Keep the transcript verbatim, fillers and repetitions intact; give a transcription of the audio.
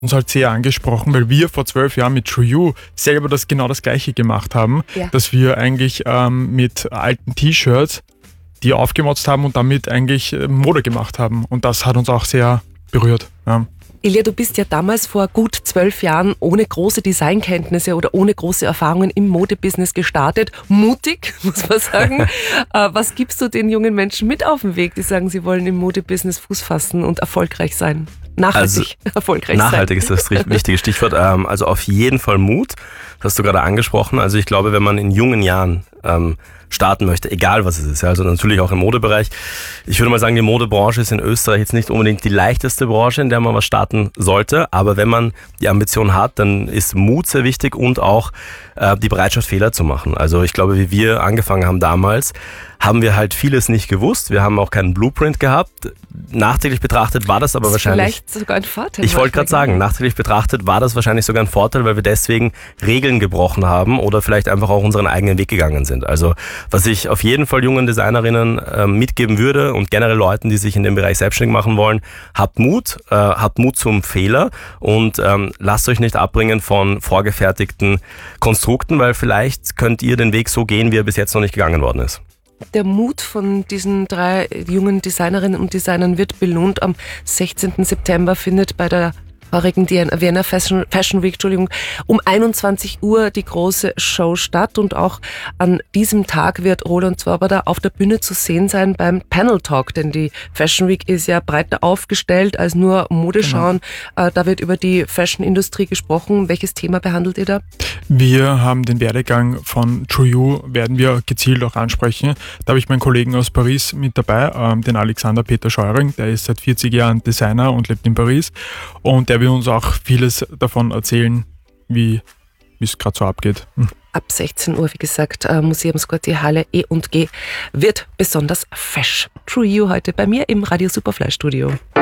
uns halt sehr angesprochen, weil wir vor zwölf Jahren mit True You selber das genau das Gleiche gemacht haben, ja. dass wir eigentlich ähm, mit alten T-Shirts die aufgemotzt haben und damit eigentlich Mode gemacht haben. Und das hat uns auch sehr berührt. Ja. Ilja, du bist ja damals vor gut zwölf Jahren ohne große Designkenntnisse oder ohne große Erfahrungen im Modebusiness gestartet. Mutig, muss man sagen. Was gibst du den jungen Menschen mit auf den Weg, die sagen, sie wollen im Modebusiness Fuß fassen und erfolgreich sein? Nachhaltig also, erfolgreich nachhaltig sein. Nachhaltig ist das wichtige Stichwort. Also auf jeden Fall Mut. Das hast du gerade angesprochen. Also ich glaube, wenn man in jungen Jahren ähm, starten möchte, egal was es ist, also natürlich auch im Modebereich. Ich würde mal sagen, die Modebranche ist in Österreich jetzt nicht unbedingt die leichteste Branche, in der man was starten sollte, aber wenn man die Ambition hat, dann ist Mut sehr wichtig und auch äh, die Bereitschaft, Fehler zu machen. Also ich glaube, wie wir angefangen haben damals, haben wir halt vieles nicht gewusst. Wir haben auch keinen Blueprint gehabt. Nachträglich betrachtet war das aber das ist wahrscheinlich... Vielleicht sogar ein Vorteil. Ich wollte gerade sagen, nachträglich betrachtet war das wahrscheinlich sogar ein Vorteil, weil wir deswegen Regeln gebrochen haben oder vielleicht einfach auch unseren eigenen Weg gegangen sind. Also was ich auf jeden Fall jungen Designerinnen äh, mitgeben würde und generell Leuten, die sich in dem Bereich selbstständig machen wollen, habt Mut, äh, habt Mut zum Fehler und ähm, lasst euch nicht abbringen von vorgefertigten Konstrukten, weil vielleicht könnt ihr den Weg so gehen, wie er bis jetzt noch nicht gegangen worden ist. Der Mut von diesen drei jungen Designerinnen und Designern wird belohnt. Am sechzehnten September findet bei der heurigen Vienna Fashion, Fashion Week, Entschuldigung, um einundzwanzig Uhr die große Show statt und auch an diesem Tag wird Roland Swoboda auf der Bühne zu sehen sein beim Panel Talk, denn die Fashion Week ist ja breiter aufgestellt als nur Modeschauen. Genau. Da wird über die Fashion-Industrie gesprochen. Welches Thema behandelt ihr da? Wir haben den Werdegang von True You, werden wir gezielt auch ansprechen. Da habe ich meinen Kollegen aus Paris mit dabei, den Alexander Peter Scheuring, der ist seit vierzig Jahren Designer und lebt in Paris und der will uns auch vieles davon erzählen, wie es gerade so abgeht. Hm. Ab sechzehn Uhr, wie gesagt, Museumsquartier Halle E und G wird besonders fesch. True You heute bei mir im Radio Superfly Studio.